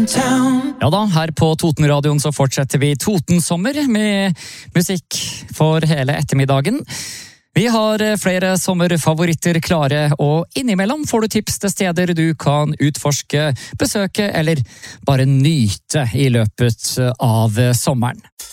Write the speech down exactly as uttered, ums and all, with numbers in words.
downtown. Ja da, her på Totenradioen så fortsetter vi Totensommer med musikk for hele ettermiddagen. Vi har flere sommerfavoritter klare, og innimellom får du tips til steder du kan utforske, besøke eller bare nyte i løpet av sommeren.